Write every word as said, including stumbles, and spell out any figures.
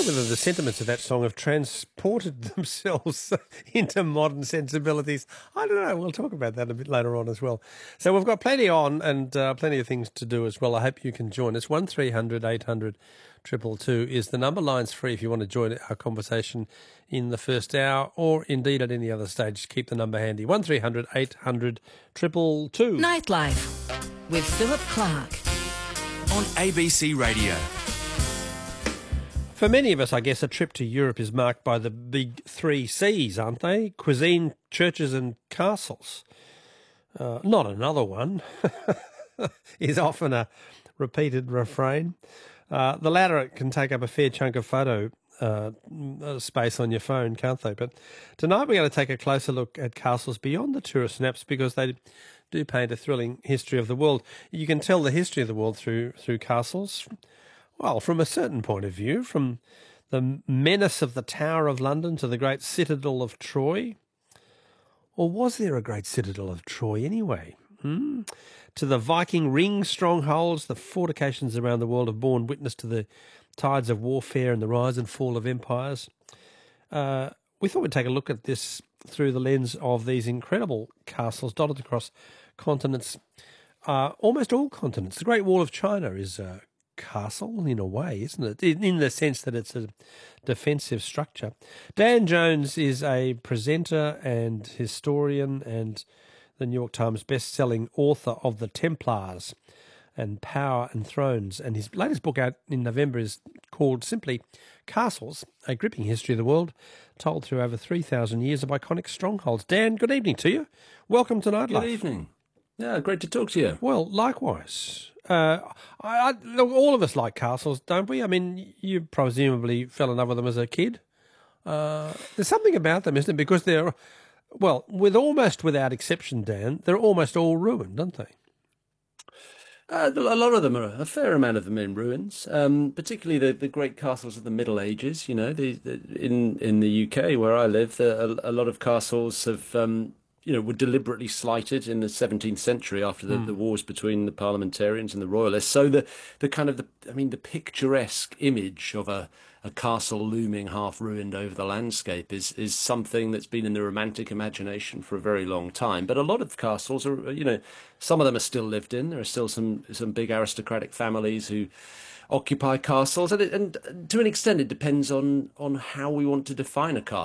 wonder whether the sentiments of that song have transported themselves into modern sensibilities. I don't know. We'll talk about that a bit later on as well. So we've got plenty on and uh, plenty of things to do as well. I hope you can join us. one three hundred eight hundred two two two is the number. Line's free if you want to join our conversation in the first hour or indeed at any other stage. Keep the number handy. one three hundred eight hundred two two two. Nightlife with Philip Clark on A B C Radio. For many of us, I guess, a trip to Europe is marked by the big three C's, aren't they? Cuisine, churches and castles. Uh, not another one is often a repeated refrain. Uh, the latter can take up a fair chunk of photo uh, space on your phone, can't they? But tonight we're going to take a closer look at castles beyond the tourist snaps because they do paint a thrilling history of the world. You can tell the history of the world through through castles. Well, from a certain point of view, from the menace of the Tower of London to the great citadel of Troy. Or was there a great citadel of Troy anyway? Hmm? To the Viking ring strongholds, the fortifications around the world have borne witness to the tides of warfare and the rise and fall of empires. Uh, we thought we'd take a look at this through the lens of these incredible castles dotted across continents, uh, almost all continents. The Great Wall of China is a castle in a way, isn't it? In, in the sense that it's a defensive structure. Dan Jones is a presenter and historian and the New York Times best-selling author of The Templars and Power and Thrones. And his latest book out in November is called simply Castles, A Gripping History of the World, told through over three thousand years of iconic strongholds. Dan, good evening to you. Welcome to Nightlife. Good evening. Yeah, great to talk to you. Well, likewise. Uh, I, I, look, all of us like castles, don't we? I mean, you presumably fell in love with them as a kid. Uh, there's something about them, isn't it? Because they're, well, with almost without exception, Dan, they're almost all ruined, aren't they? Uh, a lot of them are, a fair amount of them are in ruins, um, particularly the, the great castles of the Middle Ages. You know, the, the, in, in the U K where I live, the, a, a lot of castles have... Um, you know, were deliberately slighted in the seventeenth century after the, mm. the wars between the parliamentarians and the royalists. So the, the kind of, the I mean, the picturesque image of a, a castle looming half ruined over the landscape is, is something that's been in the romantic imagination for a very long time. But a lot of castles are, you know, some of them are still lived in. There are still some, some big aristocratic families who occupy castles. And, it, and to an extent, it depends on, on how we want to define a castle.